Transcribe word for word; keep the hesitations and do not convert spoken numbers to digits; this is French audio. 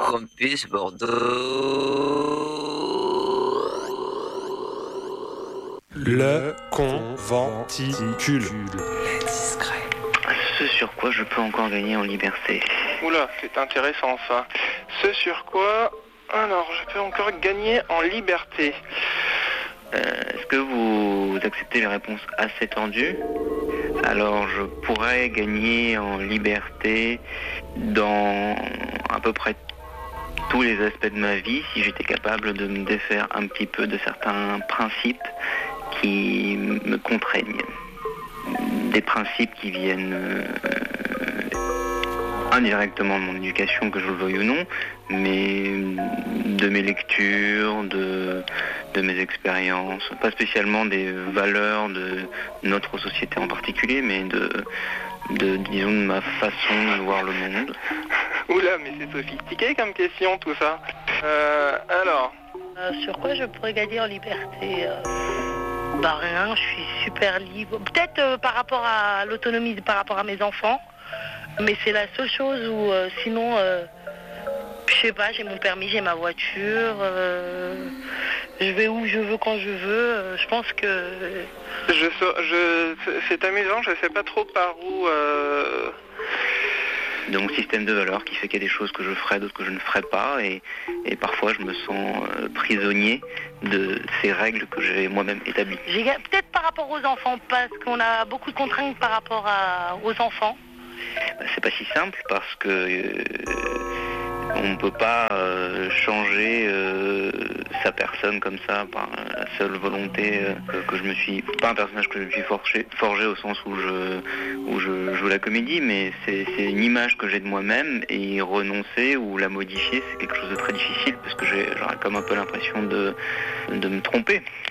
Campus Bordeaux. Le conventicule. Les discrets. Ce sur quoi je peux encore gagner en liberté. Oula, c'est intéressant ça. Ce sur quoi, alors, je peux encore gagner en liberté. Euh, est-ce que vous acceptez les réponses assez tendues ? Alors, je pourrais gagner en liberté dans à peu près tous les aspects de ma vie si j'étais capable de me défaire un petit peu de certains principes qui me contraignent. Des principes qui viennent euh, indirectement de mon éducation, que je le veuille ou non, mais de mes lectures, de, de mes expériences, pas spécialement des valeurs de notre société en particulier, mais de, de disons, de ma façon de voir le monde. Oula, mais c'est sophistiqué comme question tout ça. Euh, alors euh, Sur quoi je pourrais gagner en liberté euh... Bah rien, je suis super libre. Peut-être euh, par rapport à l'autonomie, par rapport à mes enfants. Mais c'est la seule chose où euh, sinon, euh, je sais pas, j'ai mon permis, j'ai ma voiture. Euh, je vais où je veux, quand je veux. Euh, je pense que... Je, je, c'est amusant, je sais pas trop par où... Euh... De mon système de valeurs qui fait qu'il y a des choses que je ferai, d'autres que je ne ferai pas, et, et parfois je me sens euh, prisonnier de ces règles que j'ai moi-même établies. J'ai, peut-être par rapport aux enfants, parce qu'on a beaucoup de contraintes par rapport à, aux enfants. Bah, c'est pas si simple parce que euh, on ne peut pas euh, changer euh, sa personne comme ça par la seule volonté euh, que je me suis... Pas un personnage que je me suis forgé, forgé au sens où je, où je joue la comédie, mais c'est, c'est une image que j'ai de moi-même, et y renoncer ou la modifier, c'est quelque chose de très difficile parce que j'ai, j'aurais comme un peu l'impression de, de me tromper.